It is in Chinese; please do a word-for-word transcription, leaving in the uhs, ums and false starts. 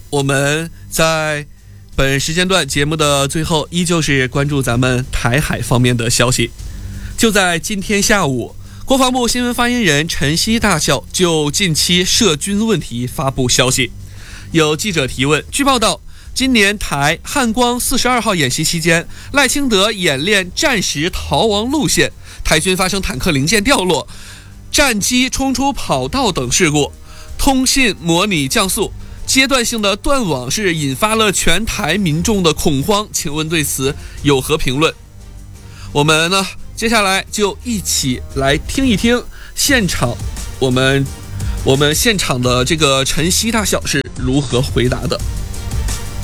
我们在本时间段节目的最后，依旧是关注咱们台海方面的消息。就在今天下午，国防部新闻发言人陈希大校就近期涉军问题发布消息。有记者提问，据报道，今年台汉光四十二号演习期间，赖清德演练战时逃亡路线，台军发生坦克零件掉落、战机冲出跑道等事故，通信模拟降速，阶段性的断网是引发了全台民众的恐慌，请问对此有何评论？我们呢，接下来就一起来听一听现场我们我们现场的这个陈希大校是如何回答的。